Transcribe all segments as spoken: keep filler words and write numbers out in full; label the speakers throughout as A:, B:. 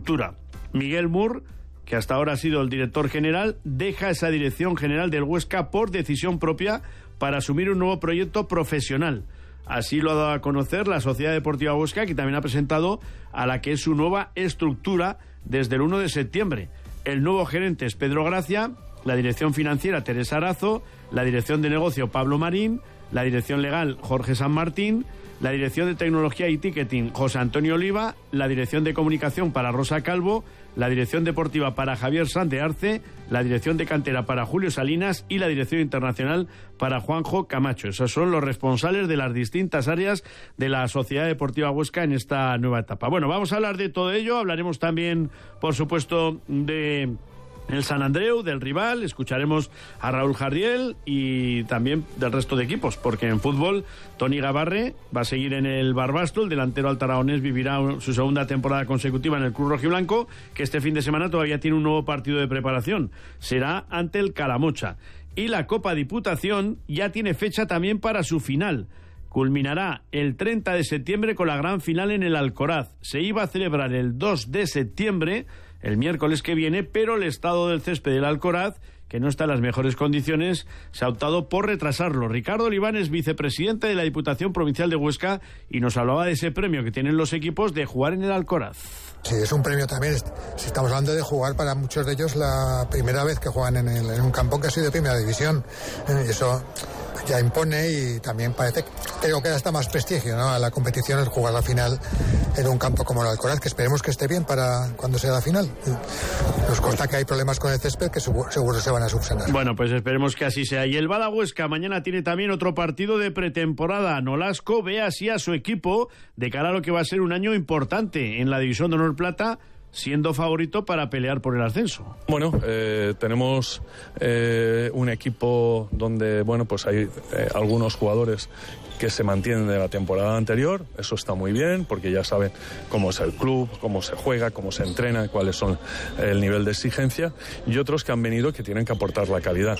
A: estructura. Miguel Mur, que hasta ahora ha sido el director general, deja esa dirección general del Huesca por decisión propia para asumir un nuevo proyecto profesional. Así lo ha dado a conocer la Sociedad Deportiva Huesca, que también ha presentado a la que es su nueva estructura desde el uno de septiembre. El nuevo gerente es Pedro Gracia, la dirección financiera Teresa Arazo, la dirección de negocio Pablo Marín, la dirección legal Jorge San Martín, la dirección de tecnología y ticketing José Antonio Oliva, la dirección de comunicación para Rosa Calvo, la dirección deportiva para Javier Sanz de Arce, la dirección de cantera para Julio Salinas y la dirección internacional para Juanjo Camacho. Esos son los responsables de las distintas áreas de la Sociedad Deportiva Huesca en esta nueva etapa. Bueno, vamos a hablar de todo ello, hablaremos también, por supuesto, de el San Andreu, del rival, escucharemos a Raúl Jardiel y también del resto de equipos, porque en fútbol Toni Gabarre va a seguir en el Barbastro, el delantero altaraonés vivirá su segunda temporada consecutiva en el club rojiblanco, que este fin de semana todavía tiene un nuevo partido de preparación, será ante el Calamocha. Y la Copa Diputación ya tiene fecha también para su final. Culminará el treinta de septiembre con la gran final en el Alcoraz. Se iba a celebrar el dos de septiembre, el miércoles que viene, pero el estado del césped del Alcoraz, que no está en las mejores condiciones, se ha optado por retrasarlo. Ricardo Oliván es vicepresidente de la Diputación Provincial de Huesca y nos hablaba de ese premio que tienen los equipos de jugar en el Alcoraz.
B: Sí, es un premio también. Si estamos hablando de jugar para muchos de ellos la primera vez que juegan en, el, en un campo que ha sido de primera división. Eso ya impone y también parece, creo que da hasta más prestigio, ¿no?, a la competición el jugar la final en un campo como el Alcoraz, que esperemos que esté bien para cuando sea la final. Nos consta que hay problemas con el césped que seguro, seguro se van a subsanar.
A: Bueno, pues esperemos que así sea. Y el Bada Huesca mañana tiene también otro partido de pretemporada. Nolasco ve así a su equipo de cara a lo que va a ser un año importante en la División de Honor Plata, siendo favorito para pelear por el ascenso.
C: Bueno, eh, tenemos eh, un equipo donde, bueno, pues hay eh, algunos jugadores que se mantienen de la temporada anterior. Eso está muy bien, porque ya saben cómo es el club, cómo se juega, cómo se entrena, cuáles son el nivel de exigencia, y otros que han venido que tienen que aportar la calidad.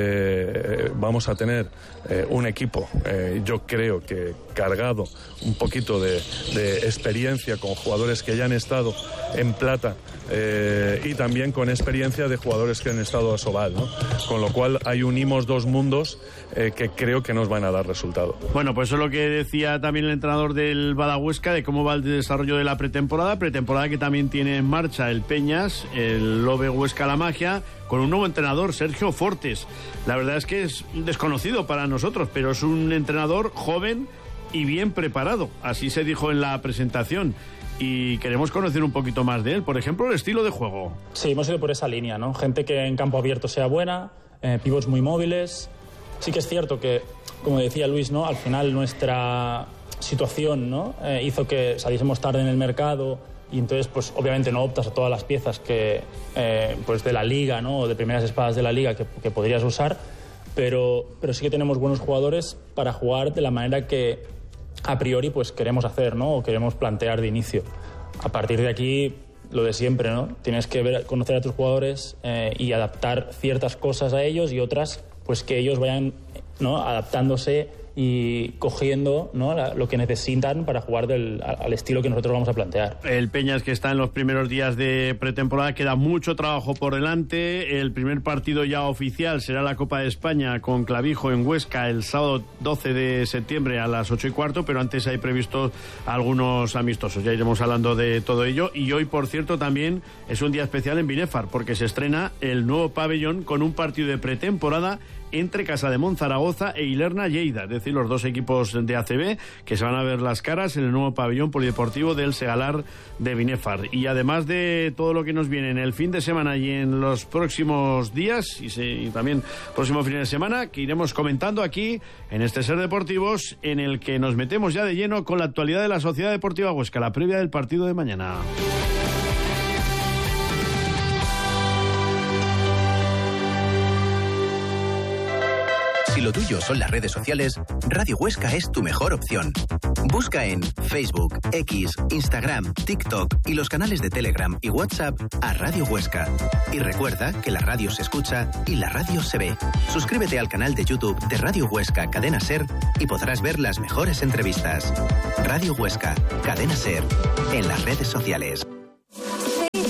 C: Eh, vamos a tener eh, un equipo, eh, yo creo que cargado un poquito de, de experiencia, con jugadores que ya han estado en plata, eh, y también con experiencia de jugadores que han estado a Sobal, ¿no? Con lo cual ahí unimos dos mundos eh, que creo que nos van a dar resultado.
A: Bueno, pues eso es lo que decía también el entrenador del Bada Huesca, de cómo va el desarrollo de la pretemporada, pretemporada que también tiene en marcha el Peñas, el Lobe Huesca La Magia, con un nuevo entrenador, Sergio Fortes. La verdad es que es desconocido para nosotros, pero es un entrenador joven y bien preparado, así se dijo en la presentación. Y queremos conocer un poquito más de él, por ejemplo, el estilo de juego.
D: Sí, hemos ido por esa línea, ¿no? Gente que en campo abierto sea buena, eh, pivots muy móviles. Sí que es cierto que, como decía Luis, ¿no?, al final nuestra situación, ¿no?, eh, hizo que saliésemos tarde en el mercado, y entonces, pues obviamente no optas a todas las piezas que, eh, pues de la liga, ¿no?, o de primeras espadas de la liga que, que podrías usar, pero, pero sí que tenemos buenos jugadores para jugar de la manera que a priori pues queremos hacer, ¿no?, o queremos plantear de inicio. A partir de aquí, lo de siempre, ¿no? Tienes que ver, conocer a tus jugadores eh, y adaptar ciertas cosas a ellos, y otras pues que ellos vayan, ¿no?, adaptándose y cogiendo, ¿no?, la, lo que necesitan para jugar del, al estilo que nosotros vamos a plantear.
A: El Peñas, que está en los primeros días de pretemporada, queda mucho trabajo por delante. El primer partido ya oficial será la Copa de España con Clavijo en Huesca el sábado doce de septiembre a las ocho y cuarto, pero antes hay previstos algunos amistosos. Ya iremos hablando de todo ello. Y hoy, por cierto, también es un día especial en Binefar, porque se estrena el nuevo pabellón con un partido de pretemporada entre Casademont Zaragoza e Ilerna Lleida, es decir, los dos equipos de A C B que se van a ver las caras en el nuevo pabellón polideportivo del Segalar de Binefar. Y además de todo lo que nos viene en el fin de semana y en los próximos días, y, se, y también próximo fin de semana, que iremos comentando aquí en este Ser Deportivos, en el que nos metemos ya de lleno con la actualidad de la Sociedad Deportiva Huesca, la previa del partido de mañana.
E: Si lo tuyo son las redes sociales, Radio Huesca es tu mejor opción. Busca en Facebook, X, Instagram, TikTok y los canales de Telegram y WhatsApp a Radio Huesca. Y recuerda que la radio se escucha y la radio se ve. Suscríbete al canal de YouTube de Radio Huesca Cadena Ser y podrás ver las mejores entrevistas. Radio Huesca Cadena Ser, en las redes sociales.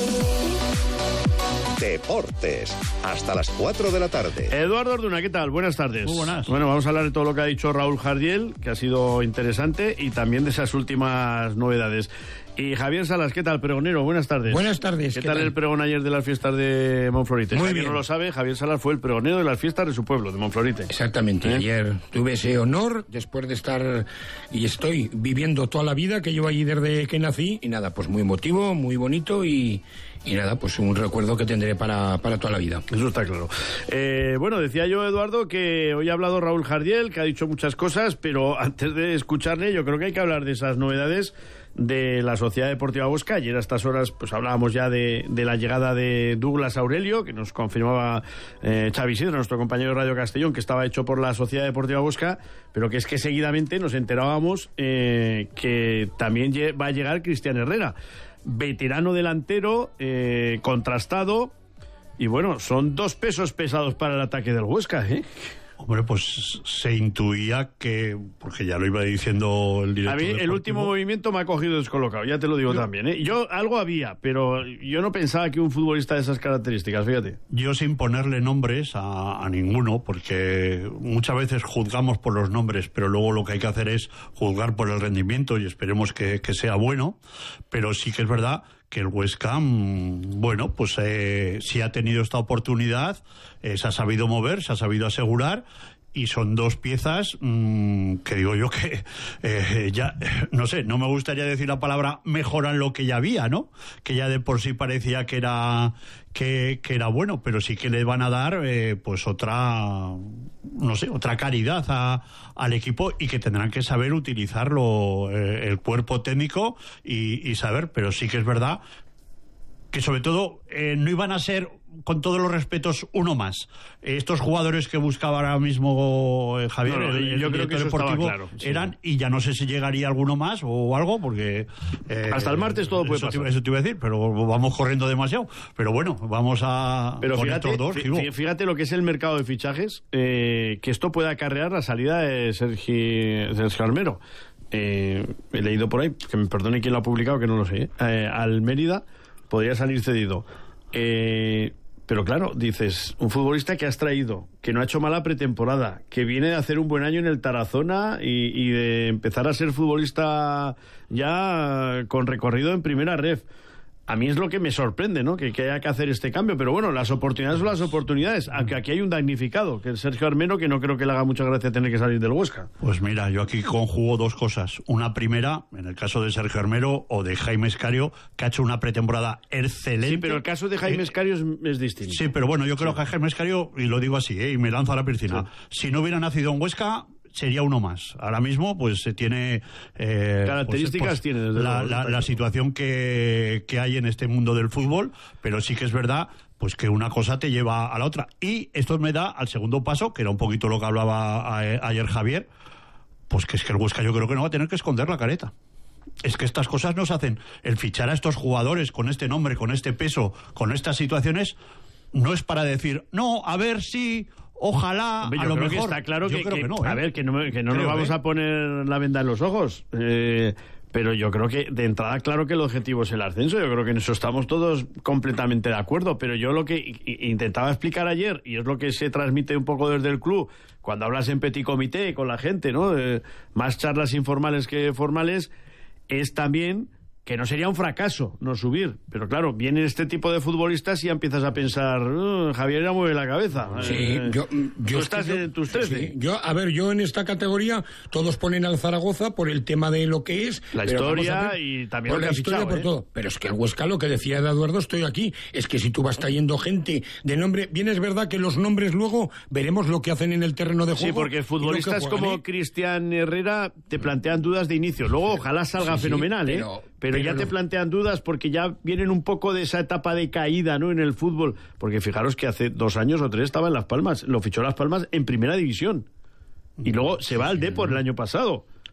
F: Deportes, hasta las cuatro de la tarde.
A: Eduardo Orduna, ¿qué tal? Buenas tardes.
G: Muy buenas.
A: Bueno, vamos a hablar de todo lo que ha dicho Raúl Jardiel, que ha sido interesante, y también de esas últimas novedades. Y Javier Salas, ¿qué tal, pregonero? Buenas tardes.
G: Buenas tardes.
A: ¿Qué,
G: ¿Qué
A: tal,
G: tal
A: el pregón ayer de las fiestas de Monflorite?
G: Muy
A: Si
G: bien.
A: alguien no lo sabe, Javier Salas fue el pregonero de las fiestas de su pueblo, de Monflorite.
G: Exactamente.
A: ¿Eh?
G: Ayer tuve ese honor, después de estar, y estoy viviendo toda la vida que llevo allí desde que nací, y nada, pues muy emotivo, muy bonito, y, y nada, pues un recuerdo que tendré para, para toda la vida.
A: Eso está claro. Eh, bueno, decía yo, Eduardo, que hoy ha hablado Raúl Jardiel, que ha dicho muchas cosas, pero antes de escucharle, yo creo que hay que hablar de esas novedades de la Sociedad Deportiva Huesca. Ayer a estas horas pues hablábamos ya de, de la llegada de Douglas Aurelio, que nos confirmaba eh, Xavi Sidro, nuestro compañero de Radio Castellón, que estaba hecho por la Sociedad Deportiva Huesca, pero que es que seguidamente nos enterábamos eh, que también va a llegar Cristian Herrera, veterano delantero, eh, contrastado, y bueno, son dos pesos pesados para el ataque del Huesca, ¿eh?
H: Hombre, pues se intuía que, porque ya lo iba diciendo el director
A: A mí el
H: deportivo.
A: último movimiento me ha cogido descolocado, ya te lo digo yo, también, ¿eh? Yo algo había, pero yo no pensaba que un futbolista de esas características, fíjate.
H: Yo sin ponerle nombres a, a ninguno, porque muchas veces juzgamos por los nombres, pero luego lo que hay que hacer es juzgar por el rendimiento y esperemos que, que sea bueno, pero sí que es verdad que el Huesca, bueno, pues eh, sí ha tenido esta oportunidad, eh, se ha sabido mover, se ha sabido asegurar, y son dos piezas mmm, que digo yo que eh, ya, no sé, no me gustaría decir la palabra mejoran lo que ya había, ¿no? Que ya de por sí parecía que era que, que era bueno, pero sí que le van a dar eh, pues otra, no sé, otra caridad a, al equipo, y que tendrán que saber utilizarlo eh, el cuerpo técnico y, y saber, pero sí que es verdad que sobre todo eh, no iban a ser, con todos los respetos, uno más. Eh, estos jugadores que buscaba ahora mismo eh, Javier,
A: No, no,
H: el, el
A: yo creo que eso
H: deportivo,
A: estaba claro, sí.
H: eran, y ya no sé si llegaría alguno más o algo, porque... Eh,
A: Hasta el martes todo puede
H: eso
A: pasar.
H: Te, eso te iba a decir, pero vamos corriendo demasiado. Pero bueno, vamos a...
A: Pero
H: con
A: fíjate,
H: estos dos,
A: fí-
H: digo.
A: fí- fíjate lo que es el mercado de fichajes, eh, que esto puede acarrear la salida de Sergi, Sergio Armero. Eh, he leído por ahí, que me perdone quién lo ha publicado, que no lo sé, ¿eh? Eh, al Mérida podría salir cedido. Eh, pero claro, dices, un futbolista que has traído, que no ha hecho mala pretemporada, que viene de hacer un buen año en el Tarazona y, y de empezar a ser futbolista ya con recorrido en primera ref. A mí es lo que me sorprende, ¿no? Que, que haya que hacer este cambio, pero bueno, las oportunidades son las oportunidades, aunque aquí hay un damnificado, que es Sergio Armero, que no creo que le haga mucha gracia tener que salir del Huesca.
H: Pues mira, yo aquí conjugo dos cosas. Una primera, en el caso de Sergio Armero o de Jaime Escario, que ha hecho una pretemporada excelente.
A: Sí, pero el caso de Jaime Escario es, es distinto.
H: Sí, pero bueno, yo creo que Jaime Escario, y lo digo así, ¿eh? Y me lanzo a la piscina,
A: Sí.
H: si no hubiera nacido en Huesca, sería uno más. Ahora mismo, pues se tiene... Eh,
A: Características
H: pues, pues,
A: tiene, desde
H: la,
A: luego.
H: la, la situación que, que hay en este mundo del fútbol, pero sí que es verdad pues que una cosa te lleva a la otra. Y esto me da al segundo paso, que era un poquito lo que hablaba a, a, ayer Javier, pues que es que el Huesca yo creo que no va a tener que esconder la careta. Es que estas cosas nos hacen, el fichar a estos jugadores con este nombre, con este peso, con estas situaciones, no es para decir, no, a ver si... Ojalá,
A: Hombre, yo
H: a lo
A: creo
H: mejor.
A: que está claro
H: yo
A: que,
H: creo
A: que-
H: que no, ¿eh?
A: a ver, que no, que no nos
H: Creo,
A: vamos
H: ¿eh?
A: a poner la venda en los ojos, eh, pero yo creo que de entrada claro que el objetivo es el ascenso. Yo creo que en eso estamos todos completamente de acuerdo, pero yo lo que i- i- intentaba explicar ayer, y es lo que se transmite un poco desde el club cuando hablas en petit comité con la gente, ¿no? Eh, más charlas informales que formales, es también que no sería un fracaso no subir, pero claro, vienen este tipo de futbolistas y ya empiezas a pensar, "Uh, Javier ya mueve la cabeza".
G: Sí,
A: Eh,
G: yo,
A: tú
G: yo es
A: estás
G: que yo-
A: en tus trece.
G: sí, yo, a ver, yo en esta categoría todos ponen al Zaragoza por el tema de lo que es.
A: La
G: pero vamos
A: historia
G: a ver,
A: y también
G: por
A: lo que
G: la
A: ha
G: historia,
A: fichado,
G: por
A: ¿eh?
G: todo. Pero es que el Huesca, lo que decía Eduardo, estoy aquí, es que si tú vas trayendo gente de nombre, bien es verdad que los nombres luego veremos lo que hacen en el terreno de juego.
A: Sí, porque
G: y lo que
A: futbolistas
G: juegan,
A: como
G: ¿eh?
A: Cristian Herrera te plantean dudas de inicio. Luego ojalá salga
G: Sí, sí,
A: fenomenal, ¿eh?
G: pero-
A: Pero,
G: pero
A: ya te
G: lo-
A: plantean dudas porque ya vienen un poco de esa etapa de caída, ¿no? En el fútbol. Porque fijaros que hace dos años o tres estaba en Las Palmas. Lo fichó Las Palmas en primera división. Y luego se va al Depor el año pasado.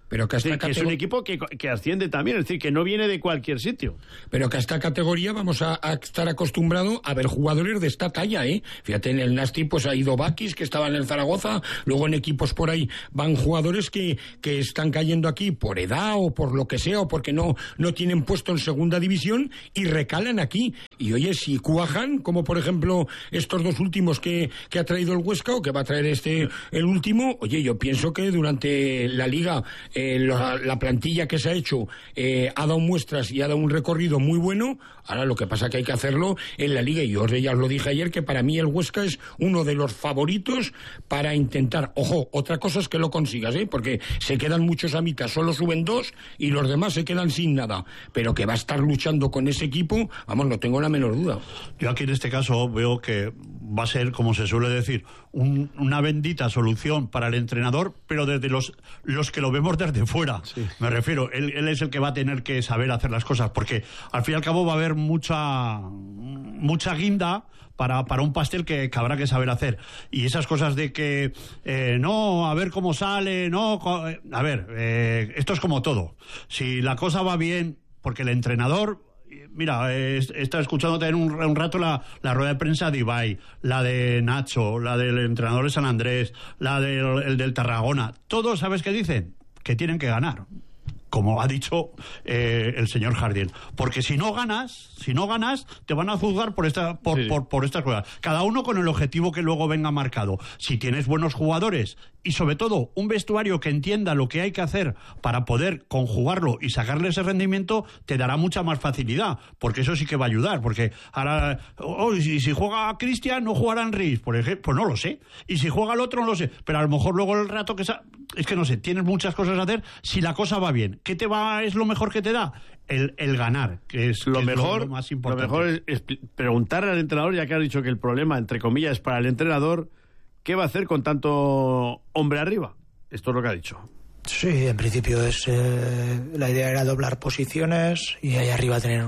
G: pero que, hasta
A: sí, que es un equipo que, que asciende también, es decir, que no viene de cualquier sitio.
G: Pero que a esta categoría vamos a, a estar acostumbrados a ver jugadores de esta talla, ¿eh? Fíjate, en el Nasti pues ha ido Bakis, que estaba en el Zaragoza, luego en equipos por ahí van jugadores que, que están cayendo aquí por edad o por lo que sea, o porque no, no tienen puesto en segunda división y recalan aquí. Y oye, si cuajan, como por ejemplo estos dos últimos que, que ha traído el Huesca o que va a traer este el último, oye, yo pienso que durante la liga eh, la, la plantilla que se ha hecho eh, ha dado muestras y ha dado un recorrido muy bueno. Ahora lo que pasa que hay que hacerlo en la liga, y yo ya os lo dije ayer, que para mí el Huesca es uno de los favoritos para intentar, ojo, otra cosa es que lo consigas, ¿eh? Porque se quedan muchos a mitad, solo suben dos y los demás se quedan sin nada, pero que va a estar luchando con ese equipo, vamos, no tengo la menor duda.
H: Yo aquí en este caso veo que va a ser, como se suele decir, un, una bendita solución para el entrenador, pero desde los, los que lo vemos desde fuera. Sí. Me refiero, él, él es el que va a tener que saber hacer las cosas, porque al fin y al cabo va a haber mucha mucha guinda para, para un pastel que, que habrá que saber hacer. Y esas cosas de que eh, no, a ver cómo sale, no, a ver, eh, esto es como todo. Si la cosa va bien, porque el entrenador... Mira, he estado escuchando también un, un rato la, la rueda de prensa de Ibai, la de Nacho, la del entrenador de San Andrés, la del, el del Tarragona. Todos, ¿sabes qué dicen? Que tienen que ganar, como ha dicho eh, el señor Jardiel. Porque si no ganas, si no ganas, te van a juzgar por esta, por, sí. por, por estas cosas. Cada uno con el objetivo que luego venga marcado. Si tienes buenos jugadores y sobre todo un vestuario que entienda lo que hay que hacer para poder conjugarlo y sacarle ese rendimiento, te dará mucha más facilidad, porque eso sí que va a ayudar. Porque ahora, oh, si, si juega Cristian, no jugará Enrique, por ejemplo, pues no lo sé. Y si juega el otro, no lo sé. Pero a lo mejor luego el rato que sa- es que no sé, tienes muchas cosas a hacer. Si la cosa va bien, ¿qué te va es lo mejor que te da? El, el ganar, que es lo, que mejor, es lo, lo más importante.
A: Lo mejor es, es preguntarle al entrenador, ya que ha dicho que el problema, entre comillas, es para el entrenador, ¿qué va a hacer con tanto hombre arriba? Esto es lo que ha dicho.
I: Sí, en principio es eh, la idea era doblar posiciones y ahí arriba tener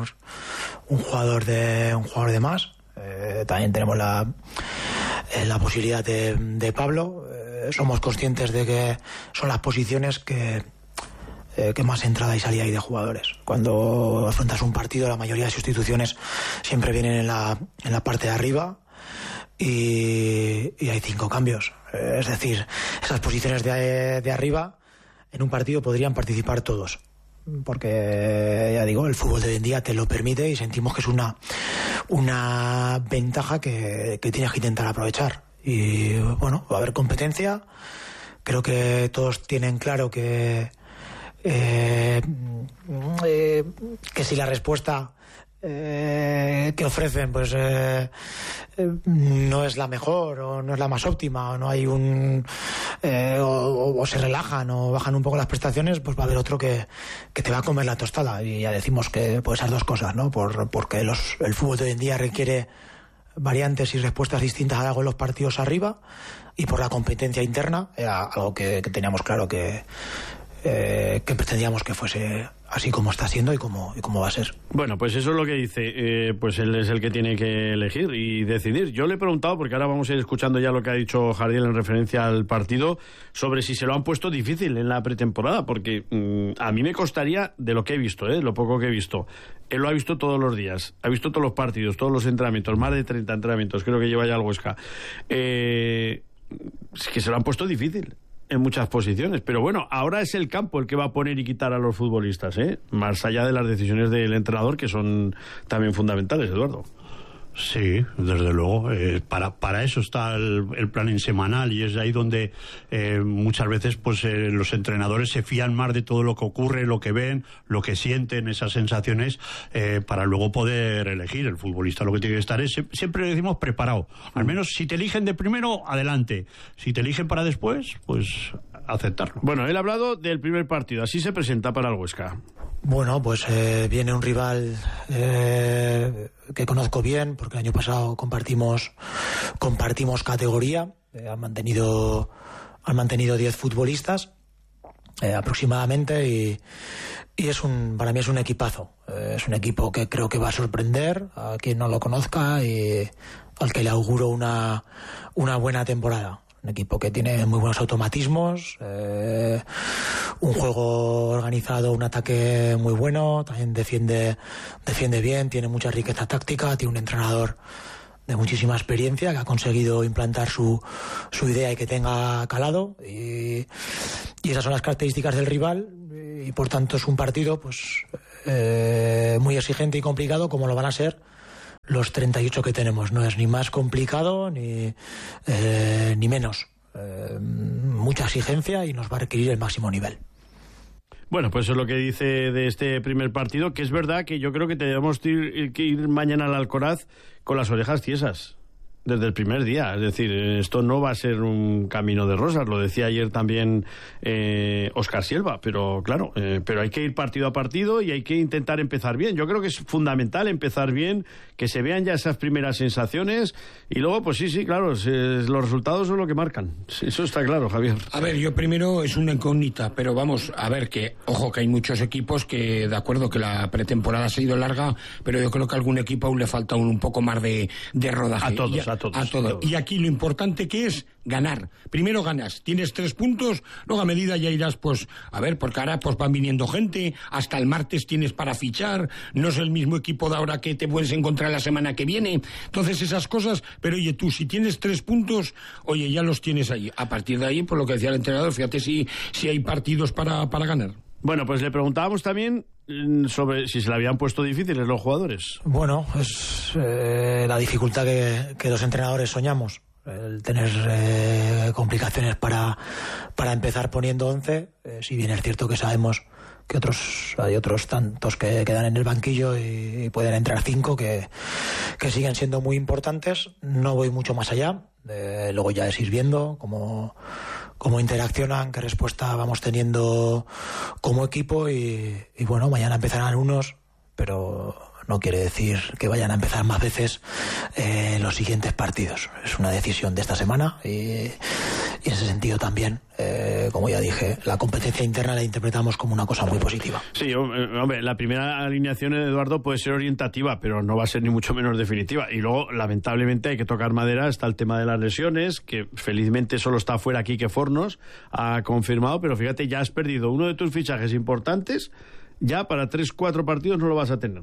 I: un jugador de un jugador de más. Eh, también tenemos la eh, la posibilidad de, de Pablo. Eh, somos conscientes de que son las posiciones que eh, que más entrada y salida hay de jugadores. Cuando afrontas un partido, la mayoría de sustituciones siempre vienen en la en la parte de arriba. Y, y hay cinco cambios. Es decir, esas posiciones de, de arriba en un partido podrían participar todos. Porque, ya digo, el fútbol de hoy en día te lo permite y sentimos que es una, una ventaja que, que tienes que intentar aprovechar. Y bueno, va a haber competencia. Creo que todos tienen claro que, eh, eh, que si la respuesta... Eh, que ofrecen pues eh, eh, no es la mejor o no es la más óptima o no hay un eh, o, o se relajan o bajan un poco las prestaciones, pues va a haber otro que, que te va a comer la tostada. Y ya decimos que pues esas dos cosas, ¿no? Por, porque los, el fútbol de hoy en día requiere variantes y respuestas distintas a algo en los partidos arriba, y por la competencia interna era algo que, que teníamos claro que Eh, que pretendíamos que fuese así como está siendo y como, y como va a ser.
A: Bueno, pues eso es lo que dice, eh, pues él es el que tiene que elegir y decidir. Yo le he preguntado, porque ahora vamos a ir escuchando ya lo que ha dicho Jardiel en referencia al partido, sobre si se lo han puesto difícil en la pretemporada, porque mmm, a mí me costaría, de lo que he visto, eh, lo poco que he visto, él lo ha visto todos los días, ha visto todos los partidos, todos los entrenamientos, más de treinta entrenamientos, creo que lleva ya el Huesca, eh, es que se lo han puesto difícil en muchas posiciones, pero bueno, ahora es el campo el que va a poner y quitar a los futbolistas, ¿eh? Más allá de las decisiones del entrenador, que son también fundamentales, Eduardo.
H: Sí, desde luego. Eh, para, para eso está el, el planning semanal, y es ahí donde eh, muchas veces pues eh, los entrenadores se fían más de todo lo que ocurre, lo que ven, lo que sienten, esas sensaciones, eh, para luego poder elegir. El futbolista lo que tiene que estar es, siempre decimos, preparado. Al menos si te eligen de primero, adelante. Si te eligen para después, pues aceptarlo.
A: Bueno, él ha hablado del primer partido, así se presenta para el Huesca.
I: Bueno, pues eh, viene un rival eh, que conozco bien, porque el año pasado compartimos compartimos categoría. Eh, han mantenido han mantenido diez futbolistas eh, aproximadamente, y, y es un para mí es un equipazo. Eh, es un equipo que creo que va a sorprender a quien no lo conozca y al que le auguro una una buena temporada. Un equipo que tiene muy buenos automatismos, eh, un juego organizado, un ataque muy bueno, también defiende, defiende bien, tiene mucha riqueza táctica, tiene un entrenador de muchísima experiencia que ha conseguido implantar su, su idea y que tenga calado, y, y esas son las características del rival, y por tanto es un partido pues eh, muy exigente y complicado, como lo van a ser los treinta y ocho que tenemos. No es ni más complicado ni, eh, ni menos. Eh, mucha exigencia y nos va a requerir el máximo nivel.
A: Bueno, pues eso es lo que dice de este primer partido, que es verdad que yo creo que tenemos que ir, que ir mañana al Alcoraz con las orejas tiesas desde el primer día. Es decir, esto no va a ser un camino de rosas, lo decía ayer también eh, Óscar Silva, pero claro, eh, pero hay que ir partido a partido y hay que intentar empezar bien. Yo creo que es fundamental empezar bien, que se vean ya esas primeras sensaciones y luego, pues sí, sí, claro, se, los resultados son lo que marcan. Sí, eso está claro, Javier.
G: A ver, yo primero es una incógnita, pero vamos a ver que, ojo, que hay muchos equipos que, de acuerdo, que la pretemporada ha sido larga, pero yo creo que a algún equipo aún le falta un, un poco más de, de rodaje.
A: A todos,
G: a,
A: a todos.
G: A todos. Y aquí lo importante que es ganar. Primero ganas, tienes tres puntos, luego a medida ya irás, pues, a ver, porque ahora pues van viniendo gente, hasta el martes tienes para fichar, no es el mismo equipo de ahora que te puedes encontrar la semana que viene, entonces esas cosas, pero oye, tú si tienes tres puntos, oye, ya los tienes ahí. A partir de ahí, por lo que decía el entrenador, fíjate si, si hay partidos para, para ganar.
A: Bueno, pues le preguntábamos también sobre si se le habían puesto difíciles los jugadores.
I: Bueno, es eh, la dificultad que, que los entrenadores soñamos, el tener eh, complicaciones para, para empezar poniendo once, eh, si bien es cierto que sabemos que otros hay otros tantos que quedan en el banquillo y, y pueden entrar cinco que, que siguen siendo muy importantes. No voy mucho más allá, eh, luego ya es ir viendo cómo, cómo interaccionan, qué respuesta vamos teniendo como equipo y, y bueno, mañana empezarán unos, pero no quiere decir que vayan a empezar más veces eh, en los siguientes partidos. Es una decisión de esta semana y, y en ese sentido también, eh, como ya dije, la competencia interna la interpretamos como una cosa muy positiva.
A: Sí, hombre, la primera alineación de Eduardo puede ser orientativa, pero no va a ser ni mucho menos definitiva. Y luego, lamentablemente, hay que tocar madera, está el tema de las lesiones, que felizmente solo está fuera Quique Fornos, ha confirmado, pero fíjate, ya has perdido uno de tus fichajes importantes, ya para tres, cuatro partidos no lo vas a tener.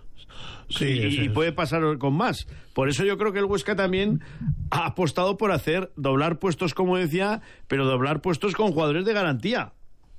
A: Sí, y, y puede pasar con más. Por eso yo creo que el Huesca también ha apostado por hacer doblar puestos, como decía, pero doblar puestos con jugadores de garantía.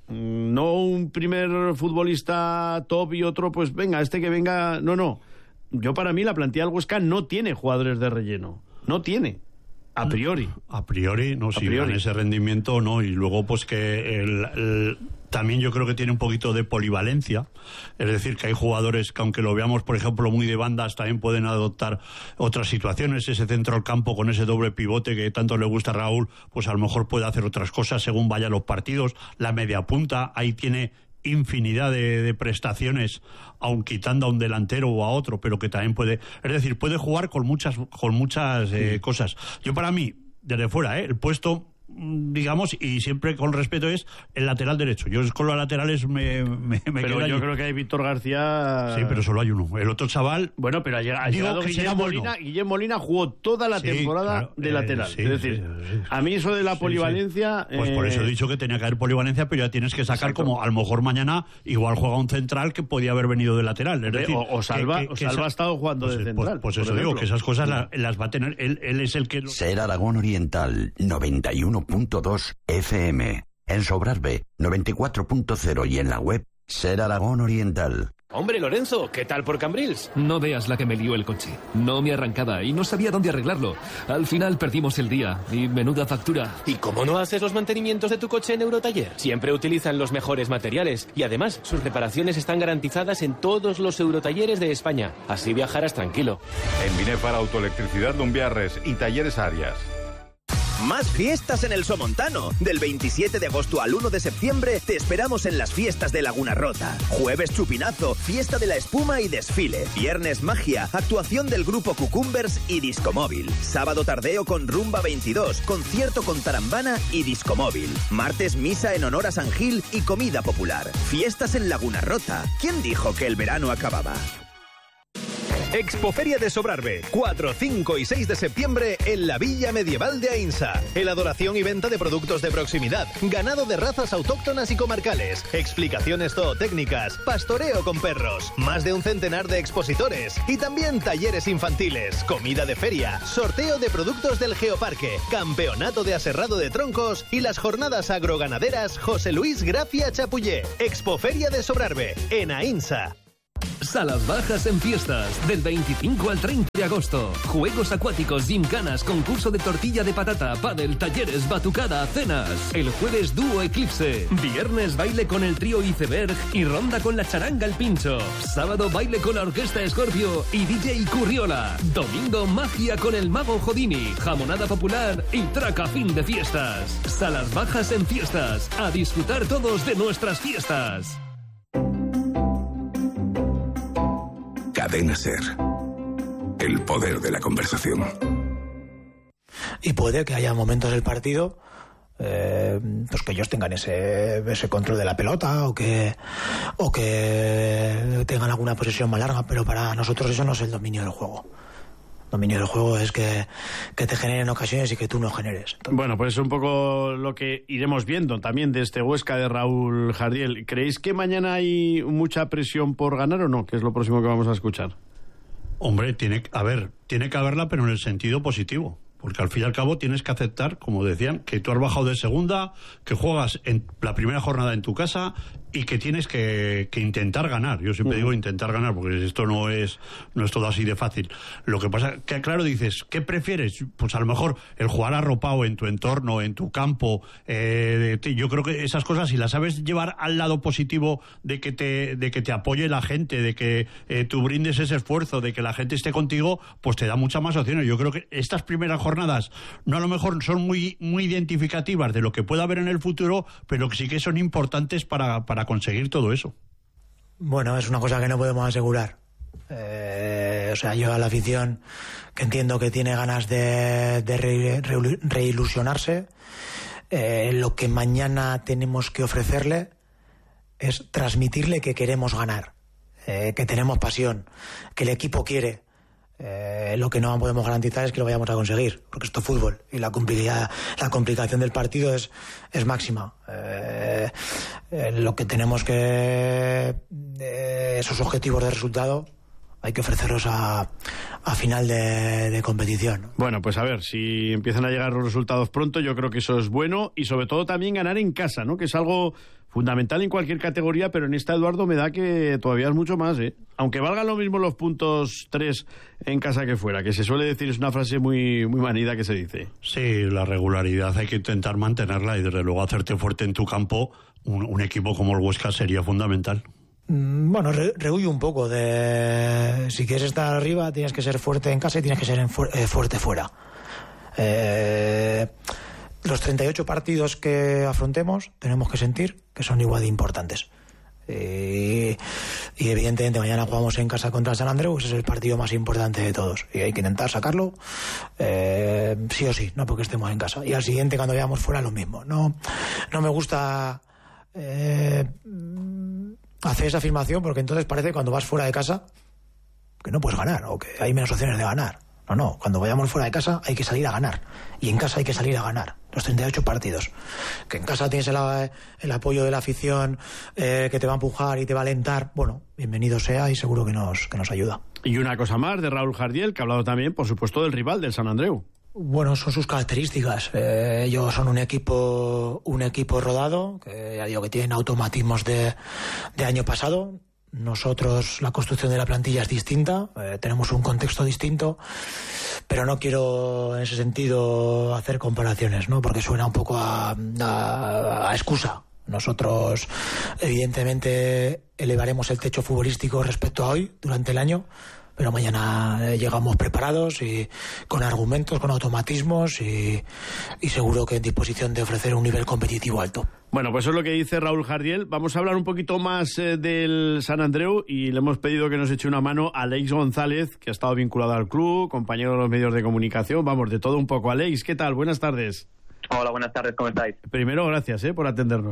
A: No un primer futbolista top y otro, pues venga, este que venga. No, no. Yo, para mí, la plantilla del Huesca no tiene jugadores de relleno. No tiene. A priori.
H: A priori, no,
A: a
H: si
A: priori.
H: Dan ese rendimiento, no. Y luego, pues que el, el, también yo creo que tiene un poquito de polivalencia. Es decir, que hay jugadores que, aunque lo veamos, por ejemplo, muy de bandas, también pueden adoptar otras situaciones. Ese centro al campo con ese doble pivote que tanto le gusta a Raúl, pues a lo mejor puede hacer otras cosas según vayan los partidos. La media punta, ahí tiene infinidad de, de prestaciones, aun quitando a un delantero o a otro, pero que también puede, es decir, puede jugar con muchas con muchas eh, sí. cosas. Yo, para mí, desde fuera, eh, el puesto, digamos, y siempre con respeto, es el lateral derecho. Yo con los laterales me, me, me
A: pero yo allí. Creo que hay Víctor García.
H: Sí, pero solo hay uno. El otro chaval.
A: Bueno, pero ha llegado, ha llegado Guillem Molina. Bueno. Guillem Molina jugó toda la sí, temporada claro, de lateral. Eh, sí, es decir, sí, sí, sí. A mí eso de la polivalencia.
H: Sí, sí. Pues eh... por eso he dicho que tenía que haber polivalencia, pero ya tienes que sacar. Exacto. Como a lo mejor mañana igual juega un central que podía haber venido de lateral. Es decir,
A: o, o Salva, que, que, o Salva esa... ha estado jugando
H: pues,
A: de central.
H: Pues, pues eso digo, que esas cosas las, las va a tener. Él, él es el que.
J: Ser Aragón Oriental noventa y uno punto dos F M, en Sobrarbe noventa y cuatro punto cero y en la web Ser Aragón Oriental.
K: Hombre, Lorenzo, ¿qué tal por Cambrils?
L: No veas la que me lió el coche. No me arrancaba y no sabía dónde arreglarlo. Al final perdimos el día y menuda factura.
K: ¿Y cómo no haces los mantenimientos de tu coche en Eurotaller? Siempre utilizan los mejores materiales y además sus reparaciones están garantizadas en todos los Eurotalleres de España. Así viajarás tranquilo.
M: En Binefar Autoelectricidad Lumbiarres y Talleres Arias.
N: Más fiestas en el Somontano. Del veintisiete de agosto al uno de septiembre te esperamos en las fiestas de Laguna Rota. Jueves chupinazo, fiesta de la espuma y desfile. Viernes magia, actuación del grupo Cucumbers y Discomóvil. Sábado tardeo con Rumba veintidós, concierto con Tarambana y Discomóvil. Martes misa en honor a San Gil y comida popular. Fiestas en Laguna Rota. ¿Quién dijo que el verano acababa?
O: Expoferia de Sobrarbe, cuatro, cinco y seis de septiembre en la Villa Medieval de Aínsa. Elaboración y venta de productos de proximidad, ganado de razas autóctonas y comarcales, explicaciones zootécnicas, pastoreo con perros, más de un centenar de expositores y también talleres infantiles, comida de feria, sorteo de productos del Geoparque, campeonato de aserrado de troncos y las jornadas agroganaderas José Luis Gracia Chapullé. Expoferia de Sobrarbe, en Aínsa.
L: Salas bajas en fiestas, del veinticinco al treinta de agosto. Juegos acuáticos, gimcanas, concurso de tortilla de patata, pádel, talleres, batucada, cenas. El jueves dúo Eclipse. Viernes baile con el trío Iceberg y ronda con la charanga El Pincho. Sábado baile con la orquesta Scorpio y D J Curriola. Domingo magia con el mago Houdini, jamonada popular y traca fin de fiestas. Salas bajas en fiestas. A disfrutar todos de nuestras fiestas.
P: Cadena SER. El poder de la conversación.
I: Y puede que haya momentos del partido eh, pues que ellos tengan ese, ese control de la pelota o que, o que tengan alguna posesión más larga, pero para nosotros eso no es el dominio del juego. Dominio del juego es que, que te generen ocasiones y que tú no generes.
A: Entonces... Bueno, pues es un poco lo que iremos viendo también de este Huesca de Raúl Jardiel. ¿Creéis que mañana hay mucha presión por ganar o no? Que es lo próximo que vamos a escuchar.
H: Hombre, tiene, a ver, tiene que haberla, pero en el sentido positivo. Porque al fin y al cabo tienes que aceptar, como decían, que tú has bajado de segunda, que juegas en la primera jornada en tu casa y que tienes que, que intentar ganar. Yo siempre uh-huh. digo intentar ganar, porque esto no es no es todo así de fácil. Lo que pasa que, claro, dices, ¿qué prefieres? Pues a lo mejor el jugar arropado en tu entorno, en tu campo. Eh, de, yo creo que esas cosas, si las sabes llevar al lado positivo de que te, de que te apoye la gente, de que eh, tú brindes ese esfuerzo, de que la gente esté contigo, pues te da muchas más opciones. Yo creo que estas primeras jornadas no a lo mejor son muy, muy identificativas de lo que pueda haber en el futuro, pero que sí que son importantes para, para conseguir todo eso.
I: Bueno, es una cosa que no podemos asegurar. Eh, o sea, yo a la afición, que entiendo que tiene ganas de, de re, re, reilusionarse, eh, lo que mañana tenemos que ofrecerle es transmitirle que queremos ganar, eh, que tenemos pasión, que el equipo quiere. Eh, lo que no podemos garantizar es que lo vayamos a conseguir, porque esto es fútbol y la complicidad, la complicación del partido es, es máxima. Eh, eh, lo que tenemos que eh, esos objetivos de resultado hay que ofrecerlos a, a final de, de competición.
A: Bueno, pues a ver, si empiezan a llegar los resultados pronto, yo creo que eso es bueno, y sobre todo también ganar en casa, ¿no? Que es algo fundamental en cualquier categoría, pero en esta, Eduardo, me da que todavía es mucho más, ¿eh? Aunque valgan lo mismo los puntos tres en casa que fuera, que se suele decir, es una frase muy, muy manida que se dice.
H: Sí, la regularidad hay que intentar mantenerla y desde luego hacerte fuerte en tu campo. Un, un equipo como el Huesca sería fundamental.
I: Bueno, re, rehuye un poco de... Si quieres estar arriba, tienes que ser fuerte en casa y tienes que ser en fu- eh, fuerte fuera. Eh, los treinta y ocho partidos que afrontemos tenemos que sentir que son igual de importantes. Eh, y evidentemente mañana jugamos en casa contra el San Andreu, ese es el partido más importante de todos. Y hay que intentar sacarlo eh, sí o sí, no porque estemos en casa. Y al siguiente, cuando veamos fuera, lo mismo. No, no me gusta... Eh, hacer esa afirmación porque entonces parece que cuando vas fuera de casa que no puedes ganar o que hay menos opciones de ganar. No, no, cuando vayamos fuera de casa hay que salir a ganar y en casa hay que salir a ganar los treinta y ocho partidos. Que en casa tienes el, el apoyo de la afición eh, que te va a empujar y te va a alentar, bueno, bienvenido sea y seguro que nos, que nos ayuda.
A: Y una cosa más de Raúl Jardiel, que ha hablado también, por supuesto, del rival, del San Andreu.
I: Bueno, son sus características. Eh, ellos son un equipo un equipo rodado, que ya digo que tienen automatismos de, de año pasado. Nosotros, la construcción de la plantilla es distinta, eh, tenemos un contexto distinto, pero no quiero en ese sentido hacer comparaciones, ¿no? Porque suena un poco a, a, a excusa. Nosotros, evidentemente, elevaremos el techo futbolístico respecto a hoy, durante el año, pero mañana llegamos preparados y con argumentos, con automatismos y, y seguro que en disposición de ofrecer un nivel competitivo alto.
A: Bueno, pues eso es lo que dice Raúl Jardiel. Vamos a hablar un poquito más eh, del San Andreu y le hemos pedido que nos eche una mano a Alex González, que ha estado vinculado al club, compañero de los medios de comunicación. Vamos, de todo un poco. Alex, ¿qué tal? Buenas tardes.
Q: Hola, buenas tardes, ¿cómo estáis?
A: Primero, gracias eh, por atendernos.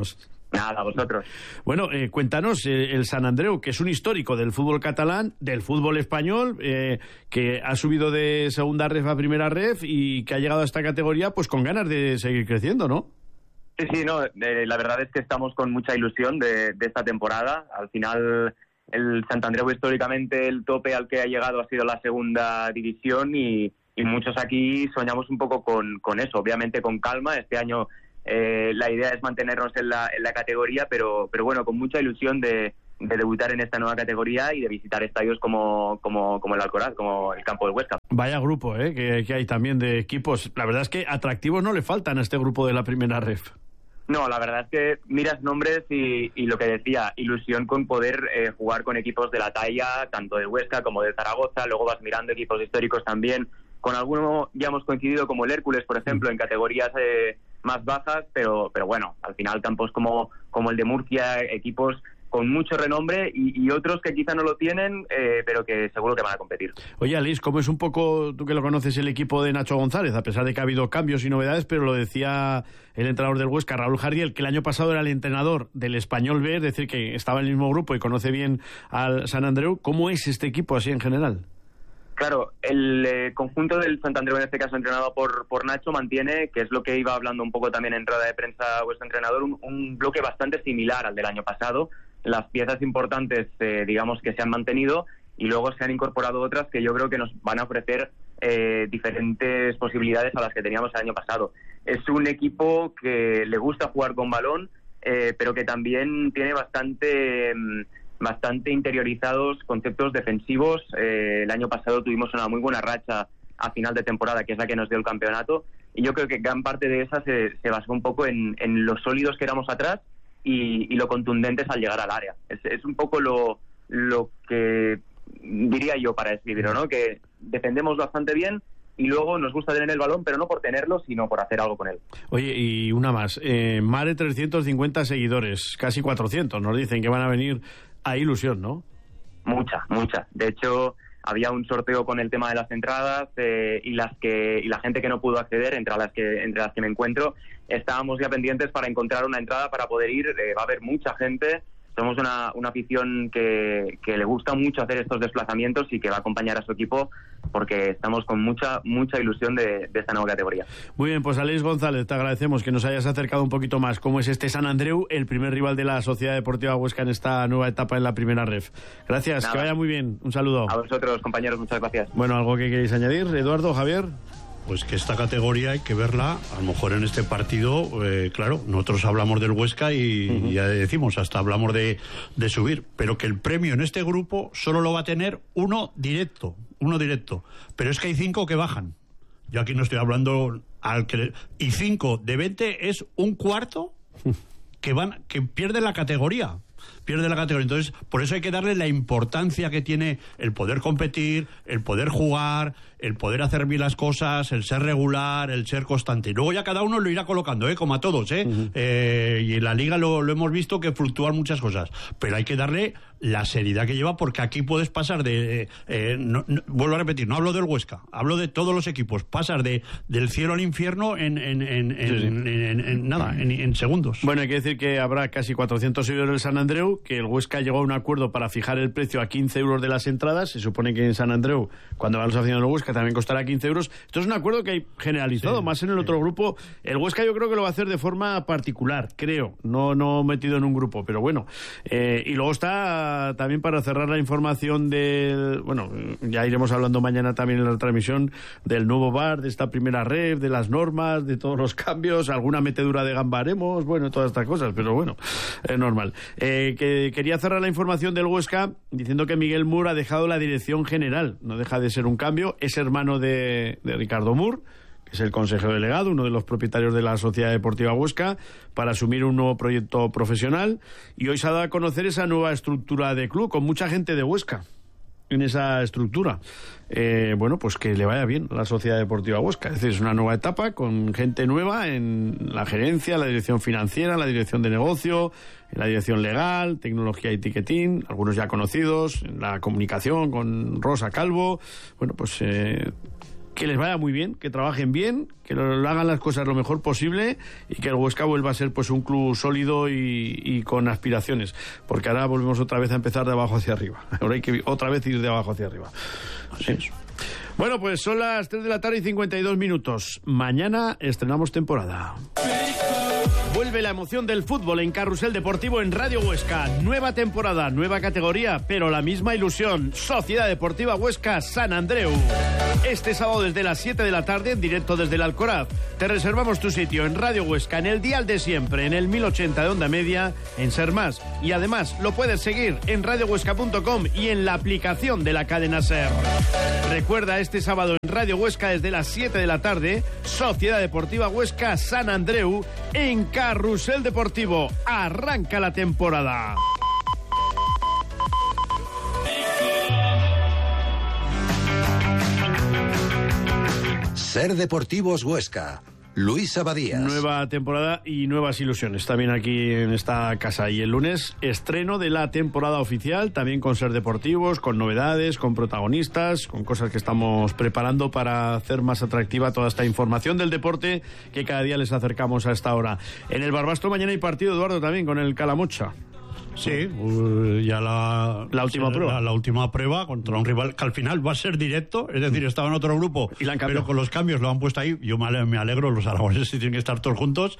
Q: Nada, a vosotros.
A: Bueno, eh, cuéntanos, eh, el San Andreu, que es un histórico del fútbol catalán, del fútbol español, eh, que ha subido de segunda ref a primera ref y que ha llegado a esta categoría pues con ganas de seguir creciendo, ¿no?
Q: Sí, sí, no, eh, la verdad es que estamos con mucha ilusión de, de esta temporada. Al final, el Sant Andreu históricamente el tope al que ha llegado ha sido la segunda división y, y muchos aquí soñamos un poco con, con eso, obviamente con calma. Este año eh, la idea es mantenernos en la, en la categoría, pero, pero bueno, con mucha ilusión de, de debutar en esta nueva categoría y de visitar estadios como, como, como el Alcoraz, como el campo del Huesca.
A: Vaya grupo, ¿eh? que, que hay también de equipos. La verdad es que atractivos no le faltan a este grupo de la primera ref.
Q: No, la verdad es que miras nombres y, y lo que decía, ilusión con poder eh, jugar con equipos de la talla, tanto de Huesca como de Zaragoza. Luego vas mirando equipos históricos también. Con alguno ya hemos coincidido, como el Hércules, por ejemplo, en categorías eh, más bajas, pero pero bueno, al final campos como, como el de Murcia, equipos con mucho renombre y, y otros que quizá no lo tienen, eh, pero que seguro que van a competir.
A: Oye, Aleix, ¿cómo es un poco, tú que lo conoces, el equipo de Nacho González? A pesar de que ha habido cambios y novedades, pero lo decía el entrenador del Huesca, Raúl Jardiel, que el año pasado era el entrenador del Español B, es decir, que estaba en el mismo grupo y conoce bien al San Andreu. ¿Cómo es este equipo así en general?
Q: Claro, el eh, conjunto del Sant Andreu, en este caso entrenado por, por Nacho, mantiene, que es lo que iba hablando un poco también en rueda de prensa vuestro entrenador, un, un bloque bastante similar al del año pasado. Las piezas importantes, eh, digamos, que se han mantenido y luego se han incorporado otras que yo creo que nos van a ofrecer eh, diferentes posibilidades a las que teníamos el año pasado. Es un equipo que le gusta jugar con balón, eh, pero que también tiene bastante... Mm, bastante interiorizados conceptos defensivos. Eh, el año pasado tuvimos una muy buena racha a final de temporada, que es la que nos dio el campeonato, y yo creo que gran parte de esa se, se basó un poco en, en lo sólidos que éramos atrás y, y lo contundentes al llegar al área. Es, es un poco lo, lo que diría yo para describirlo, ¿no? Que defendemos bastante bien y luego nos gusta tener el balón, pero no por tenerlo, sino por hacer algo con él.
A: Oye, y una más. Eh, más de trescientos cincuenta seguidores, casi cuatrocientos, nos dicen que van a venir a ilusión, ¿no?
Q: Mucha, mucha. De hecho, había un sorteo con el tema de las entradas eh, y las que y la gente que no pudo acceder, entre las que entre las que me encuentro, estábamos ya pendientes para encontrar una entrada para poder ir. Eh, va a haber mucha gente. Somos una, una afición que, que le gusta mucho hacer estos desplazamientos y que va a acompañar a su equipo porque estamos con mucha mucha ilusión de, de esta nueva categoría.
A: Muy bien, pues Aleix González, te agradecemos que nos hayas acercado un poquito más cómo es este San Andreu, el primer rival de la Sociedad Deportiva Huesca en esta nueva etapa en la primera ref. Gracias, Nada. Que vaya muy bien. Un saludo.
Q: A vosotros, compañeros, muchas gracias.
A: Bueno, ¿algo que queréis añadir, Eduardo, Javier?
H: Pues que esta categoría hay que verla, a lo mejor en este partido, eh, claro, nosotros hablamos del Huesca y, uh-huh. y ya decimos, hasta hablamos de, de subir, pero que el premio en este grupo solo lo va a tener uno directo, uno directo, pero es que hay cinco que bajan. Yo aquí no estoy hablando al que... Y cinco de veinte es un cuarto que van que pierde la categoría. Pierde la categoría. Entonces, por eso hay que darle la importancia que tiene el poder competir, el poder jugar, el poder hacer bien las cosas, el ser regular, el ser constante. Y luego ya cada uno lo irá colocando, ¿eh? Como a todos, ¿eh? Uh-huh. eh y en la liga lo, lo hemos visto que fluctúan muchas cosas. Pero hay que darle la seriedad que lleva, porque aquí puedes pasar de... Eh, no, no, vuelvo a repetir, no hablo del Huesca, hablo de todos los equipos. Pasar de del cielo al infierno en, en, en, en, sí, sí. en, en, en nada, en, en segundos.
A: Bueno, hay que decir que habrá casi cuatrocientos seguidores del San Andreu, que el Huesca llegó a un acuerdo para fijar el precio a quince euros de las entradas. Se supone que en San Andreu, cuando van los aficionados del Huesca, también costará quince euros. Esto es un acuerdo que hay generalizado, sí, más en el sí. otro grupo. El Huesca yo creo que lo va a hacer de forma particular, creo, no, no metido en un grupo, pero bueno. Eh, y luego está también, para cerrar la información del... Bueno, ya iremos hablando mañana también en la transmisión del nuevo V A R, de esta primera ref, de las normas, de todos los cambios, alguna metedura de gamba haremos, bueno, todas estas cosas, pero bueno, es normal. Eh, que quería cerrar la información del Huesca diciendo que Miguel Moore ha dejado la dirección general. No deja de ser un cambio. Es hermano de, de Ricardo Moore, que es el consejero delegado, uno de los propietarios de la Sociedad Deportiva Huesca, para asumir un nuevo proyecto profesional. Y hoy se ha dado a conocer esa nueva estructura de club, con mucha gente de Huesca en esa estructura. Eh, bueno, pues que le vaya bien a la Sociedad Deportiva Huesca. Es decir, es una nueva etapa con gente nueva en la gerencia, la dirección financiera, la dirección de negocio, en la dirección legal, tecnología y ticketing, algunos ya conocidos, en la comunicación con Rosa Calvo. Bueno, pues... Eh, que les vaya muy bien, que trabajen bien, que lo, lo hagan las cosas lo mejor posible y que el Huesca vuelva a ser pues un club sólido y, y con aspiraciones, porque ahora volvemos otra vez a empezar de abajo hacia arriba. Ahora hay que otra vez ir de abajo hacia arriba. Así es. Bueno, pues son las tres de la tarde y cincuenta y dos minutos. Mañana estrenamos temporada. Vuelve la emoción del fútbol en Carrusel Deportivo en Radio Huesca. Nueva temporada, nueva categoría, pero la misma ilusión. Sociedad Deportiva Huesca San Andreu. Este sábado desde las siete de la tarde, en directo desde el Alcoraz. Te reservamos tu sitio en Radio Huesca, en el dial de siempre, en el mil ochenta de onda media, en Ser Más. Y además lo puedes seguir en radio huesca punto com y en la aplicación de la cadena Ser. Recuerda, este sábado en Radio Huesca desde las siete de la tarde, Sociedad Deportiva Huesca San Andreu en Carrusel Deportivo. Arranca la temporada.
F: Ser Deportivos Huesca. Luis Abadías.
A: Nueva temporada y nuevas ilusiones también aquí en esta casa. Y el lunes, estreno de la temporada oficial, también con Ser Deportivos, con novedades, con protagonistas, con cosas que estamos preparando para hacer más atractiva toda esta información del deporte que cada día les acercamos a esta hora. En el Barbastro mañana hay partido, Eduardo, también con el Calamocha.
H: Sí, uh, ya la,
A: la última prueba.
H: La, la última prueba contra un rival que al final va a ser directo, es decir, estaba en otro grupo,
A: y la han
H: pero con los cambios lo han puesto ahí. Yo me alegro, los aragoneses tienen que estar todos juntos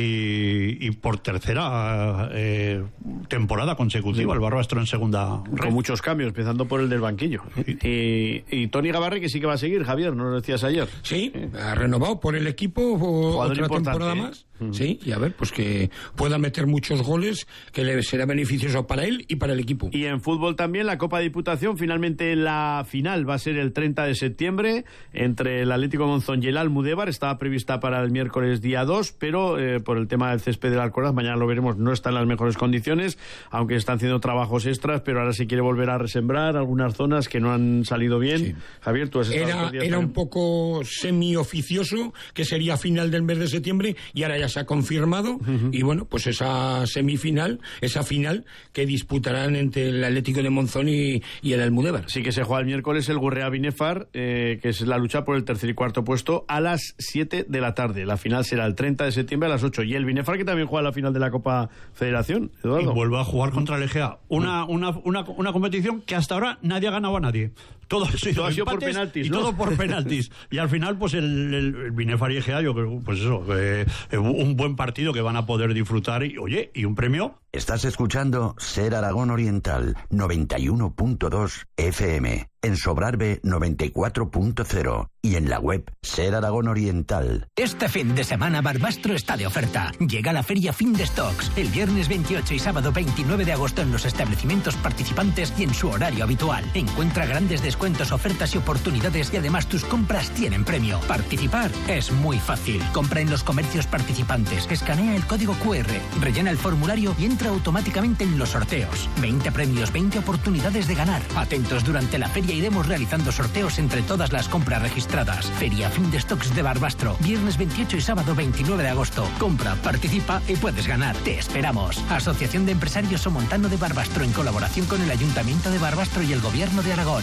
H: y, y por tercera eh, temporada consecutiva, sí. El Barbastro en segunda.
A: Con red. Muchos cambios, empezando por el del banquillo. Sí. Y, y Tony Gavarri, que sí que va a seguir, Javier, ¿no lo decías ayer?
G: Sí, ha renovado por el equipo Jugador otra temporada ¿eh? más. Uh-huh. Sí, y a ver, pues que pueda meter muchos goles, que le será beneficioso para él y para el equipo.
A: Y en fútbol también, la Copa Diputación, finalmente la final va a ser el treinta de septiembre entre el Atlético Monzón y el Almudévar. Estaba prevista para el miércoles día dos, pero eh, por el tema del césped del Alcoraz, mañana lo veremos, no está en las mejores condiciones, aunque están haciendo trabajos extras, pero ahora se quiere volver a resembrar algunas zonas que no han salido bien. Sí. Javier, tú has estado...
G: Era, era un poco semioficioso, que sería final del mes de septiembre, y ahora ya se ha confirmado, uh-huh. Y bueno, pues esa semifinal, esa final que disputarán entre el Atlético de Monzón y, y el Almudévar.
A: Sí, que se juega el miércoles el Gurrea Binefar, eh, que es la lucha por el tercer y cuarto puesto, a las siete de la tarde. La final será el treinta de septiembre a las ocho. Y el Binefar, que también juega la final de la Copa Federación, Eduardo.
H: Y vuelve a jugar contra el Egea. Una, una, una, una competición que hasta ahora nadie ha ganado a nadie. Todo ha sido,
A: todo ha sido por penaltis,
H: y
A: ¿no?
H: todo por penaltis. Y al final, pues el, el, el Binefar y Egea, yo creo, pues eso, eh, un buen partido que van a poder disfrutar y, oye, y un premio.
J: Estás escuchando Ser Aragón Oriental noventa y uno punto dos F M, en Sobrarbe noventa y cuatro punto cero y en la web Ser Aragón Oriental.
R: Este fin de semana Barbastro está de oferta. Llega la feria Fin de Stocks el viernes veintiocho y sábado veintinueve de agosto en los establecimientos participantes y en su horario habitual. Encuentra grandes descuentos, ofertas y oportunidades y además tus compras tienen premio. Participar es muy fácil. Compra en los comercios participantes, escanea el código cu erre, rellena el formulario y entra automáticamente en los sorteos. veinte premios, veinte oportunidades de ganar. Atentos, durante la feria iremos realizando sorteos entre todas las compras registradas. Feria Fin de Stocks de Barbastro, viernes veintiocho y sábado veintinueve de agosto. Compra, participa y puedes ganar. Te esperamos. Asociación de Empresarios Somontano de Barbastro, en colaboración con el Ayuntamiento de Barbastro y el Gobierno de Aragón.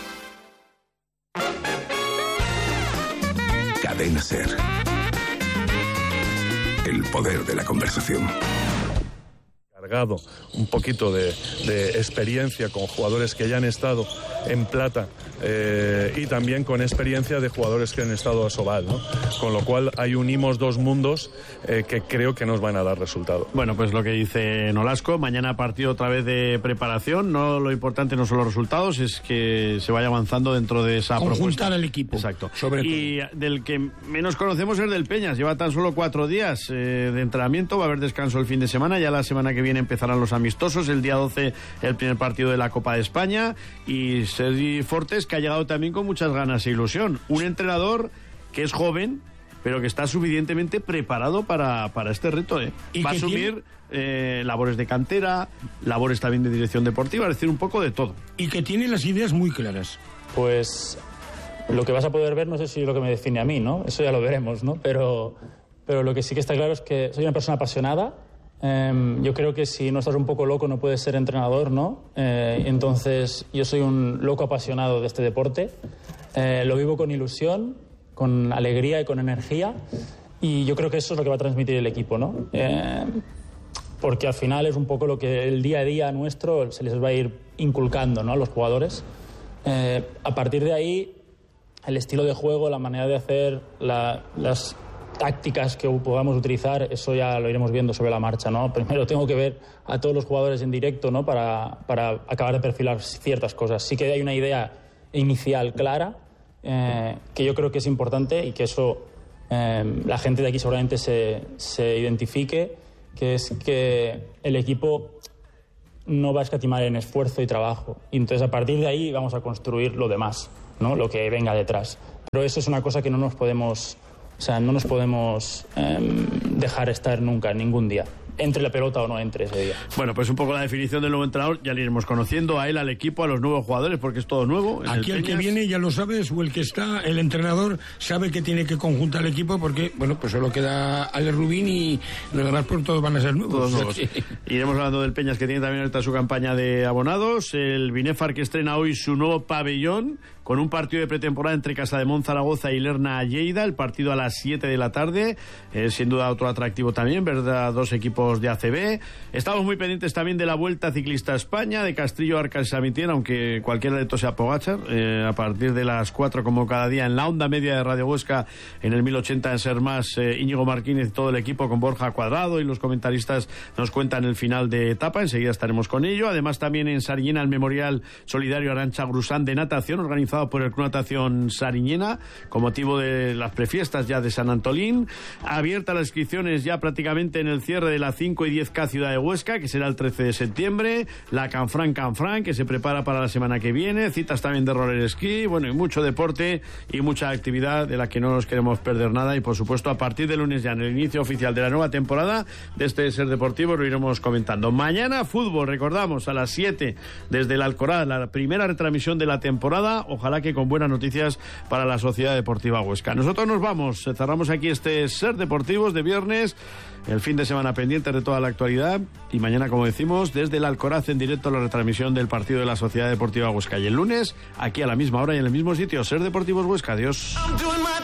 P: Cadena Ser. El poder de la conversación.
C: Cargado un poquito de, de experiencia con jugadores que ya han estado en plata eh, y también con experiencia de jugadores que han estado a Sobal, ¿no? Con lo cual ahí unimos dos mundos eh, que creo que nos van a dar resultado.
A: Bueno, pues lo que dice Nolasco, mañana partido otra vez de preparación, no lo importante no son los resultados, es que se vaya avanzando dentro de esa
G: Conjuntar
A: propuesta.
G: al equipo.
A: Exacto.
G: Sobre
A: y
G: todo.
A: Del que menos conocemos es del Peñas, lleva tan solo cuatro días eh, de entrenamiento, va a haber descanso el fin de semana, ya la semana que viene empezarán los amistosos, el día doce el primer partido de la Copa de España, y Sergi Fortes, que ha llegado también con muchas ganas e ilusión, un entrenador que es joven pero que está suficientemente preparado para, para este reto, ¿eh? Va a asumir eh, labores de cantera, labores también de dirección deportiva, es decir, un poco de todo.
G: Y que tiene las ideas muy claras.
D: Pues lo que vas a poder ver, no sé si es lo que me define a mí, ¿no? Eso ya lo veremos, ¿no? Pero, pero lo que sí que está claro es que soy una persona apasionada. Eh, yo creo que si no estás un poco loco no puedes ser entrenador, ¿no? Eh, entonces yo soy un loco apasionado de este deporte. Eh, lo vivo con ilusión, con alegría y con energía, y yo creo que eso es lo que va a transmitir el equipo, ¿no? Eh, porque al final es un poco lo que el día a día nuestro se les va a ir inculcando, ¿no?, a los jugadores. Eh, a partir de ahí, el estilo de juego, la manera de hacer, la, las tácticas que podamos utilizar, eso ya lo iremos viendo sobre la marcha, ¿no? Primero tengo que ver a todos los jugadores en directo, ¿no?, para, para acabar de perfilar ciertas cosas. Sí que hay una idea inicial clara, eh, que yo creo que es importante y que eso eh, la gente de aquí seguramente se, se identifique, que es que el equipo no va a escatimar en esfuerzo y trabajo. Y entonces a partir de ahí vamos a construir lo demás, ¿no?, lo que venga detrás. Pero eso es una cosa que no nos podemos, o sea, no nos podemos eh, dejar estar nunca, ningún día. Entre la pelota o no entre ese día.
A: Bueno, pues un poco la definición del nuevo entrenador, ya le iremos conociendo a él, al equipo, a los nuevos jugadores, porque es todo nuevo.
G: Aquí el, el que viene ya lo sabes, o el que está, el entrenador sabe que tiene que conjuntar el equipo, porque, bueno, pues solo queda Ale Rubín y los demás por todos van a ser nuevos.
A: Todos nuevos. Iremos hablando del Peñas, que tiene también ahorita su campaña de abonados, el Binefar, que estrena hoy su nuevo pabellón, con un partido de pretemporada entre Casademont, Zaragoza y Lerna, Lleida, el partido a las siete de la tarde, eh, sin duda otro atractivo también, ¿verdad? Dos equipos de A C B. Estamos muy pendientes también de la Vuelta Ciclista a España, de Castrillo, Arcas y Samitien, aunque cualquiera de estos sea Pogačar, eh, a partir de las cuatro como cada día en la onda media de Radio Huesca, en el mil ochenta en Ser Más, eh, Íñigo Martínez y todo el equipo con Borja Cuadrado, y los comentaristas nos cuentan el final de etapa, enseguida estaremos con ello. Además también en Sariñena el Memorial Solidario Arantxa Grusán de natación, organizado por el Club Natación Sariñena, con motivo de las prefiestas ya de San Antolín. Abiertas las inscripciones ya prácticamente en el cierre de la cinco y diez K Ciudad de Huesca, que será el trece de septiembre, la Canfrán Canfrán, que se prepara para la semana que viene, citas también de roller esquí, bueno, y mucho deporte y mucha actividad de la que no nos queremos perder nada, y por supuesto a partir de lunes ya en el inicio oficial de la nueva temporada de este Ser Deportivo lo iremos comentando. Mañana fútbol, recordamos, a las siete desde el Alcoraz, la primera retransmisión de la temporada, ojalá que con buenas noticias para la Sociedad Deportiva Huesca. Nosotros nos vamos, cerramos aquí este Ser Deportivos de viernes, el fin de semana pendiente de toda la actualidad, y mañana, como decimos, desde el Alcoraz en directo la retransmisión del partido de la Sociedad Deportiva Huesca, y el lunes aquí a la misma hora y en el mismo sitio, Ser Deportivos Huesca. Adiós.